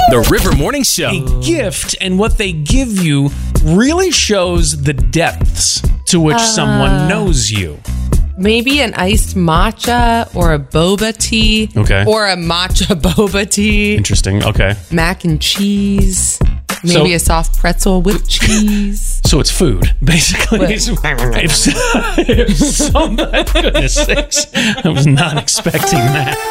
The River Morning Show. A gift and what they give you really shows the depths to which someone knows you. Maybe an iced matcha or a boba tea. Okay. Or a matcha boba tea. Interesting. Okay. Mac and cheese. Maybe a soft pretzel with cheese. So it's food, basically. If somebody, goodness sakes, I was not expecting that.